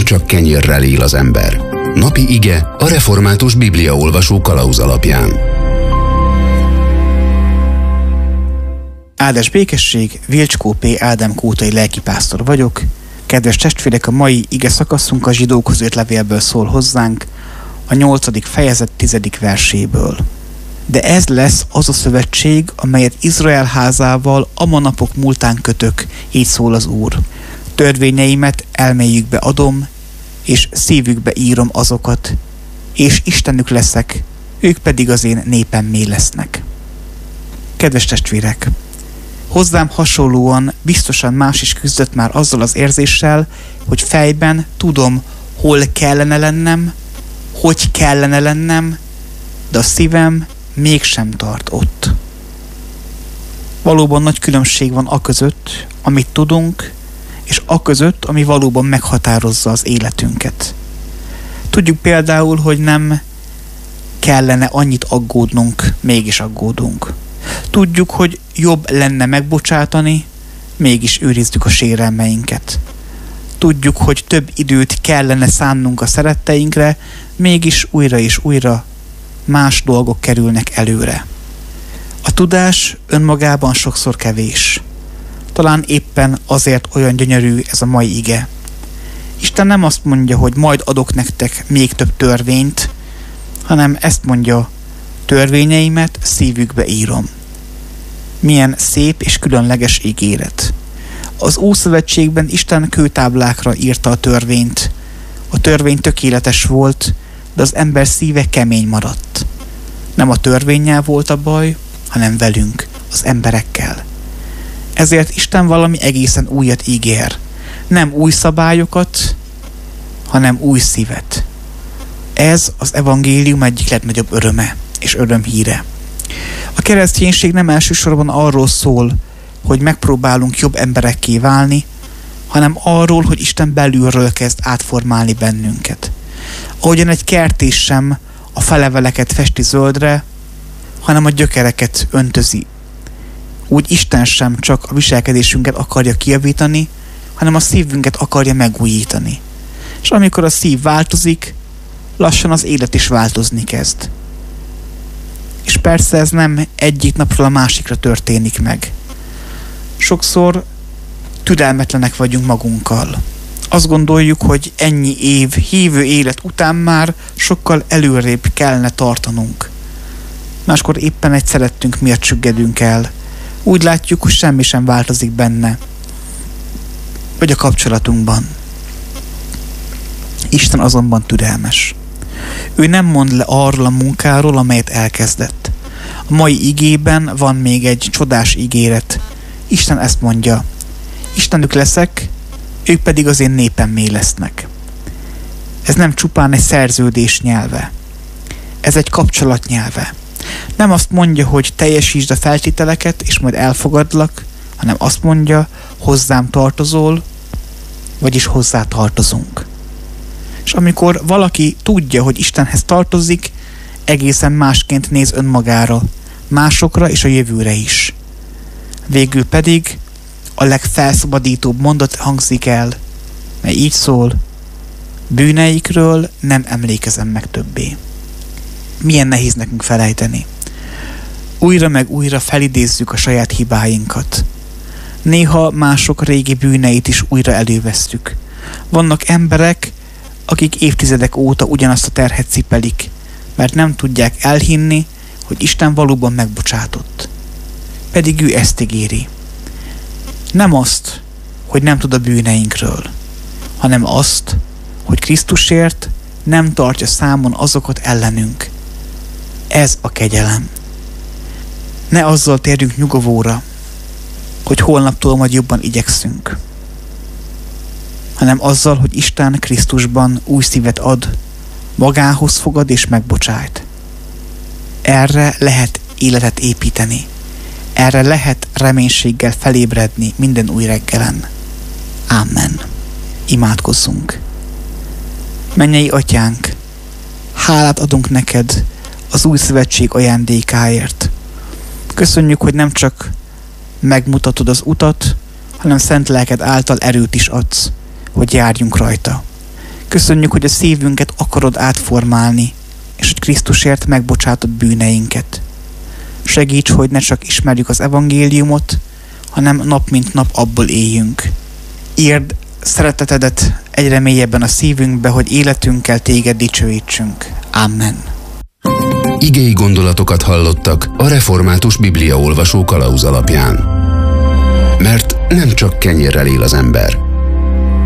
nem csak kenyérrel él az ember. Napi ige a református bibliaolvasó kalauz alapján. Áldás békesség, Vilcskó P. Ádám kótai lelkipásztor vagyok. Kedves testvérek, a mai ige szakaszunk a Zsidókhoz írt levélből szól hozzánk, a 8. fejezet 10. verséből. De ez lesz az a szövetség, amelyet Izrael házával a manapok múltán kötök, így szól az Úr. Törvényeimet elméjükbe adom, és szívükbe írom azokat, és Istenük leszek, ők pedig az én népemmé lesznek. Kedves testvérek! Hozzám hasonlóan biztosan más is küzdött már azzal az érzéssel, hogy fejben tudom, hol kellene lennem, hogy kellene lennem, de a szívem mégsem tart ott. Valóban nagy különbség van aközött, amit tudunk, és aközött, ami valóban meghatározza az életünket. Tudjuk például, hogy nem kellene annyit aggódnunk, mégis aggódunk. Tudjuk, hogy jobb lenne megbocsátani, mégis őrizzük a sérelmeinket. Tudjuk, hogy több időt kellene szánnunk a szeretteinkre, mégis újra és újra más dolgok kerülnek előre. A tudás önmagában sokszor kevés. Talán éppen azért olyan gyönyörű ez a mai ige. Isten nem azt mondja, hogy majd adok nektek még több törvényt, hanem ezt mondja, törvényeimet szívükbe írom. Milyen szép és különleges ígéret. Az Ószövetségben Isten kőtáblákra írta a törvényt. A törvény tökéletes volt, de az ember szíve kemény maradt. Nem a törvénnyel volt a baj, hanem velünk, az emberekkel. Ezért Isten valami egészen újat ígér. Nem új szabályokat, hanem új szívet. Ez az evangélium egyik legnagyobb öröme és örömhíre. A kereszténység nem elsősorban arról szól, hogy megpróbálunk jobb emberekké válni, hanem arról, hogy Isten belülről kezd átformálni bennünket. Ahogyan egy kertés sem a feleveleket festi zöldre, hanem a gyökereket öntözi. Úgy Isten sem csak a viselkedésünket akarja kijavítani, hanem a szívünket akarja megújítani. És amikor a szív változik, lassan az élet is változni kezd. És persze ez nem egyik napról a másikra történik meg. Sokszor türelmetlenek vagyunk magunkkal. Azt gondoljuk, hogy ennyi év hívő élet után már sokkal előrébb kellene tartanunk. Máskor éppen egy szerettünk miatt csüggedünk el. Úgy látjuk, hogy semmi sem változik benne. Vagy a kapcsolatunkban. Isten azonban türelmes. Ő nem mond le arról a munkáról, amelyet elkezdett. A mai igében van még egy csodás ígéret. Isten ezt mondja. Istenük leszek, ők pedig az én népemmé lesznek. Ez nem csupán egy szerződés nyelve. Ez egy kapcsolat nyelve. Nem azt mondja, hogy teljesítsd a feltételeket, és majd elfogadlak, hanem azt mondja, hozzám tartozol, vagyis hozzá tartozunk. És amikor valaki tudja, hogy Istenhez tartozik, egészen másként néz önmagára, másokra és a jövőre is. Végül pedig a legfelszabadítóbb mondat hangzik el, mely így szól, bűneikről nem emlékezem meg többé. Milyen nehéz nekünk felejteni. Újra meg újra felidézzük a saját hibáinkat. Néha mások régi bűneit is újra elővesszük. Vannak emberek, akik évtizedek óta ugyanazt a terhet cipelik, mert nem tudják elhinni, hogy Isten valóban megbocsátott. Pedig ő ezt ígéri. Nem azt, hogy nem tud a bűneinkről, hanem azt, hogy Krisztusért nem tartja számon azokat ellenünk. Ez a kegyelem. Ne azzal térjünk nyugovóra, hogy holnaptól majd jobban igyekszünk, hanem azzal, hogy Isten Krisztusban új szívet ad, magához fogad és megbocsájt. Erre lehet életet építeni. Erre lehet reménységgel felébredni minden új reggelen. Amen. Imádkozzunk. Mennyei Atyánk, hálát adunk neked az új szövetség ajándékáért. Köszönjük, hogy nem csak megmutatod az utat, hanem szent lelked által erőt is adsz, hogy járjunk rajta. Köszönjük, hogy a szívünket akarod átformálni, és hogy Krisztusért megbocsátod bűneinket. Segíts, hogy ne csak ismerjük az evangéliumot, hanem nap mint nap abból éljünk. Írd szeretetedet egyre mélyebben a szívünkbe, hogy életünkkel téged dicsőítsünk. Amen. Igei gondolatokat hallottak a Református Bibliaolvasó kalauz alapján. Mert nem csak kenyérrel él az ember,